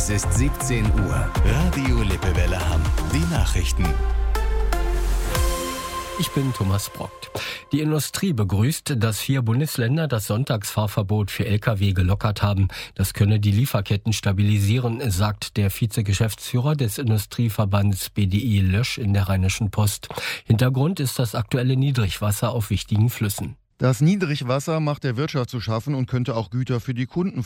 Es ist 17 Uhr. Radio Lippewelle Hamm. Die Nachrichten. Ich bin Thomas Brockt. Die Industrie begrüßt, dass 4 Bundesländer das Sonntagsfahrverbot für Lkw gelockert haben. Das könne die Lieferketten stabilisieren, sagt der Vizegeschäftsführer des Industrieverbands BDI Lösch in der Rheinischen Post. Hintergrund ist das aktuelle Niedrigwasser auf wichtigen Flüssen. Das Niedrigwasser macht der Wirtschaft zu schaffen und könnte auch Güter für die Kunden